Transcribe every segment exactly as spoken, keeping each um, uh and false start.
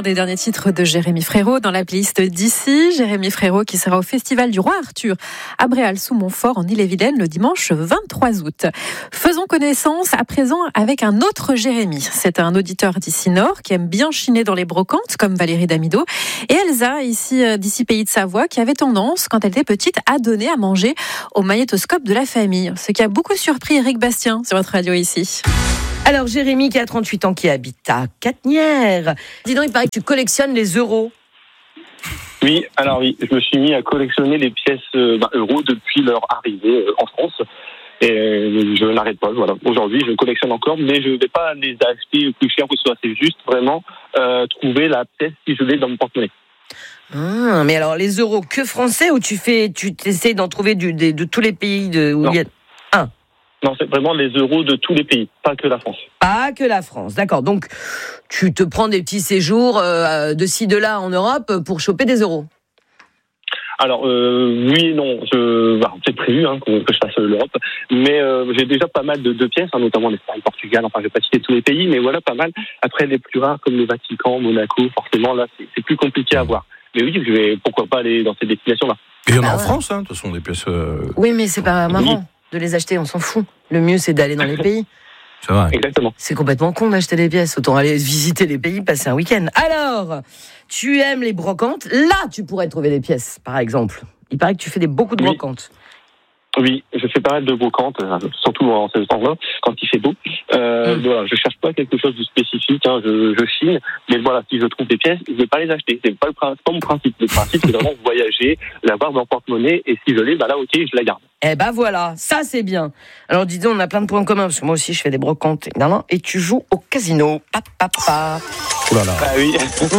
l'un des derniers titres de Jérémy Frérot dans la playlist d'ici. Jérémy Frérot qui sera au Festival du Roi Arthur à Bréal-sous-Montfort en Ille-et-Vilaine le dimanche vingt-trois août. Faisons connaissance à présent avec un autre Jérémy. C'est un auditeur d'ici Nord qui aime bien chiner dans les brocantes comme Valérie Damido et Elsa ici d'ici Pays de Savoie qui avait tendance quand elle était petite à donner à manger au magnétoscope de la famille. Ce qui a beaucoup surpris Eric Bastien sur votre radio ici. Alors Jérémy qui a trente-huit ans qui habite à Catenières. Dis donc, il paraît que tu collectionnes les euros. Oui, alors oui, je me suis mis à collectionner les pièces euh, bah, euros depuis leur arrivée euh, en France. Et euh, je n'arrête pas, voilà. Aujourd'hui, je collectionne encore, mais je ne vais pas les acheter plus cher que ce soit. C'est juste vraiment euh, trouver la pièce si je l'ai dans mon porte-monnaie. Ah, mais alors les euros que français ou tu fais, tu essaies d'en trouver du, de, de tous les pays de, où non. il y a... Ah. Non, c'est vraiment les euros de tous les pays, pas que la France. Pas que la France, d'accord. Donc, tu te prends des petits séjours euh, de ci, de là en Europe pour choper des euros. Alors, euh, oui et non. Je, bah, c'est prévu hein, que, que je fasse l'Europe. Mais euh, j'ai déjà pas mal de, de pièces, hein, notamment en Espagne, Portugal. Enfin, je vais pas citer tous les pays, mais voilà, pas mal. Après, les plus rares, comme le Vatican, Monaco, forcément, là, c'est, c'est plus compliqué à voir. Mais oui, je vais pourquoi pas aller dans ces destinations-là. Et il y en a Ah en ouais. France, hein, de toute façon, des pièces... Euh... Oui, mais c'est pas marrant Oui. de les acheter, on s'en fout. Le mieux, c'est d'aller dans les pays. C'est vrai. Exactement. C'est complètement con d'acheter des pièces. Autant aller visiter les pays, passer un week-end. Alors, tu aimes les brocantes. Là, tu pourrais trouver des pièces, par exemple. Il paraît que tu fais des, beaucoup de Oui. brocantes. Oui, je fais pas mal de brocantes, euh, surtout en ce temps-là, quand il fait beau. Euh, Mm. Voilà, je cherche pas quelque chose de spécifique, hein, je, je chine, mais voilà, si je trouve des pièces, je vais pas les acheter. C'est pas le prin- c'est pas mon principe. Le principe, c'est vraiment voyager, l'avoir dans le porte-monnaie, et si je l'ai, bah là, ok, je la garde. Eh ben voilà, ça c'est bien. Alors dis donc, on a plein de points communs, parce que moi aussi je fais des brocantes, évidemment, et tu joues au casino. Pa, pa, pa. Oh là là. Ah oui.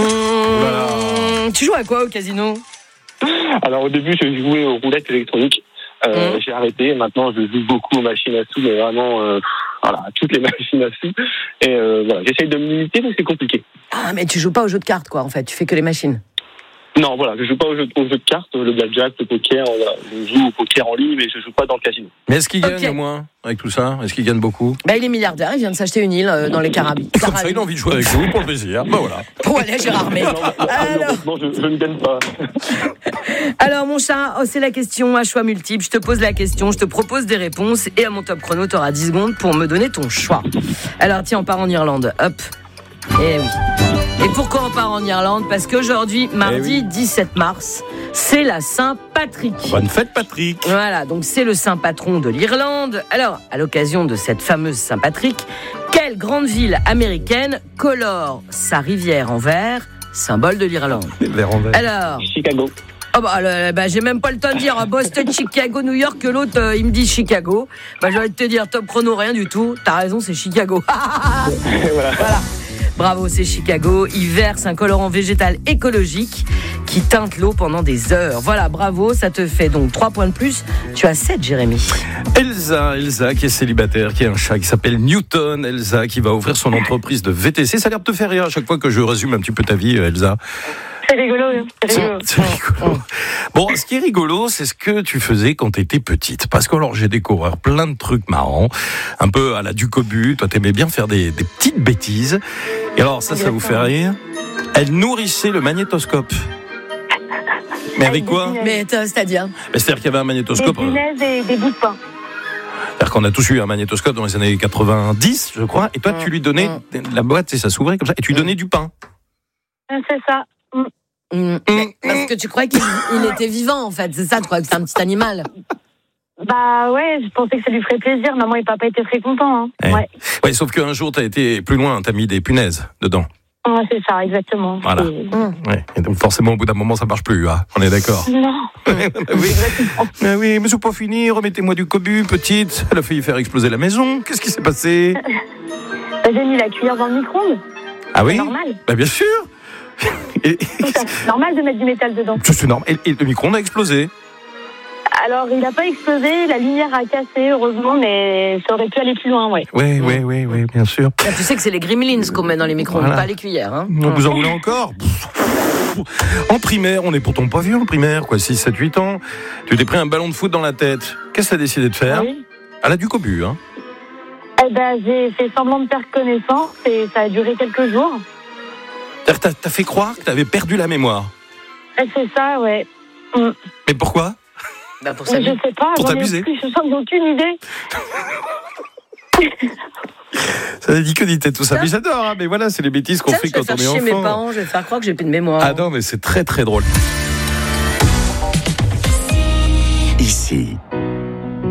Mmh, tu joues à quoi au casino? Alors au début, je jouais aux roulettes électroniques. Euh, Mm. J'ai arrêté. Maintenant, je joue beaucoup aux machines à sous, mais vraiment, euh, voilà, toutes les machines à sous. Et euh, voilà, j'essaye de me limiter, mais c'est compliqué. Ah, mais tu joues pas aux jeux de cartes, quoi, en fait, tu fais que les machines. Non, voilà, je joue pas aux jeux, aux jeux de cartes, le blackjack, le poker. Voilà, je joue au poker en ligne, mais je joue pas dans le casino. Mais est-ce qu'il gagne Ok. au moins avec tout ça? Est-ce qu'il gagne beaucoup? Bah, il est milliardaire, il vient de s'acheter une île euh, dans les Caraïbes. Comme ça, il a envie de jouer avec vous pour le plaisir. Ben voilà. Pour aller à Gérardmer. Non, non, Alors, non, je, je ne gagne pas. alors, mon chat, oh, c'est la question à choix multiple. Je te pose la question, je te propose des réponses, et à mon top chrono, tu auras dix secondes pour me donner ton choix. Alors, tiens, on part en Irlande. Hop. Et oui. Et pourquoi on part en Irlande? Parce qu'aujourd'hui, mardi Eh oui. dix-sept mars, c'est la Saint-Patrick. Bonne fête, Patrick. Voilà, donc c'est le saint patron de l'Irlande. Alors, à l'occasion de cette fameuse Saint-Patrick, quelle grande ville américaine colore sa rivière en vert, symbole de l'Irlande? Vert en vert. Alors, Chicago. oh bah, le- bah, j'ai même pas le temps de dire Boston, Chicago, New York, que l'autre, euh, il me dit Chicago. Bah, j'ai envie de te dire top chrono, rien du tout. T'as raison, c'est Chicago. Voilà. Voilà. Bravo, c'est Chicago. Il verse un colorant végétal écologique qui teinte l'eau pendant des heures. Voilà, bravo, ça te fait donc trois points de plus. Tu as sept, Jérémy. Elsa, Elsa qui est célibataire, qui a un chat qui s'appelle Newton. Elsa qui va ouvrir son entreprise de V T C. Ça a l'air de te faire rire à chaque fois que je résume un petit peu ta vie, Elsa. C'est rigolo, hein. c'est rigolo. C'est rigolo. Bon, ce qui est rigolo, c'est ce que tu faisais quand tu étais petite. Parce que alors, j'ai découvert plein de trucs marrants, un peu à la Ducobu. Toi, t'aimais bien faire des, des petites bêtises. Et alors, ça, ça vous fait rire? Elle nourrissait le magnétoscope. Mais avec quoi? Mais euh, c'est-à-dire Mais C'est-à-dire qu'il y avait un Des magnétoscope. euh, punaises et des bouts de pain. C'est-à-dire qu'on a tous eu un magnétoscope dans les années quatre-vingt-dix, je crois. Et toi, tu lui donnais la boîte et ça s'ouvrait comme ça. Et tu lui donnais du pain. Euh, C'est ça. Mm. Mmh, mais parce que tu croyais qu'il il était vivant, en fait. C'est ça, tu croyais que c'était un petit animal. Bah ouais, je pensais que ça lui ferait plaisir. Maman et papa étaient très contents. Hein. Ouais. Ouais. Ouais, sauf qu'un jour, t'as été plus loin, t'as mis des punaises dedans. Ouais, c'est ça, exactement. Voilà. Et- Ouais. Et donc, forcément, au bout d'un moment, ça marche plus, hein. On est d'accord. Non. Oui. Mais oui, mais c'est pas fini. Remettez-moi du cobu, petite. Elle a failli faire exploser la maison. Qu'est-ce qui s'est passé? Bah, j'ai mis la cuillère dans le micro-ondes. Ah oui? C'est normal. Bah, bien sûr. Et- C'est normal de mettre du métal dedans. C'est normal. Et, et le micro-ondes a explosé. Alors, il n'a pas explosé, la lumière a cassé, heureusement, mais ça aurait pu aller plus loin, ouais. Oui, oui, oui, oui, bien sûr. Là, tu sais que c'est les gremlins qu'on met dans les micro-ondes, Voilà. pas les cuillères. Hein. Donc, vous en voulez encore? En primaire, on est pourtant pas vieux en primaire, quoi, six, sept, huit ans. Tu t'es pris un ballon de foot dans la tête. Qu'est-ce que tu as décidé de faire? Oui. Elle a du cobu, hein. Eh ben, j'ai fait semblant de faire connaissance et ça a duré quelques jours. T'as, t'as fait croire que t'avais perdu la mémoire. C'est ça, ouais. Mm. Mais pourquoi? Bah pour Je sais pas, Pour j'en ai t'amuser. plus, je n'ai aucune idée. Ça n'a dit que dit tout ça. Mais j'adore, hein, mais voilà, c'est les bêtises qu'on Tiens, fait je vais quand on faire est chier enfant. mes parents, je vais faire croire que j'ai plus de mémoire. Ah non, mais c'est très très drôle. Ici,